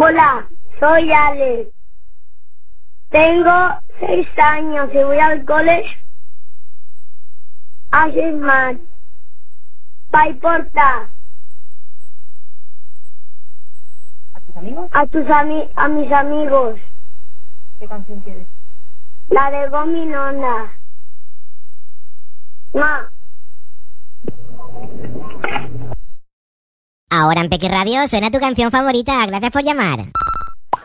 Hola, soy Ale. Tengo 6 años y voy al cole a Sismat. Pa' importa. ¿A tus amigos? A mis amigos. ¿Qué canción quieres? La de Gominona. Ma. Ahora en Peque Radio suena tu canción favorita. Gracias por llamar.